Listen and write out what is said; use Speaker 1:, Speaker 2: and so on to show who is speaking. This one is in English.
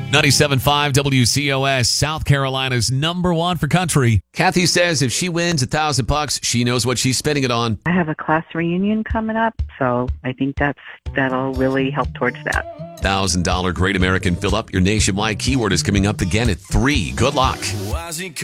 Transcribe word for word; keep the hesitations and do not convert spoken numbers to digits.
Speaker 1: ninety-seven point five W C O S, South Carolina's number one for country. Kathy says if she wins a thousand bucks, she knows what she's spending it on.
Speaker 2: I have a class reunion coming up, so I think that's that'll really help towards that.
Speaker 1: one thousand dollars Great American Fill Up. Your nationwide keyword is coming up again at three. Good luck.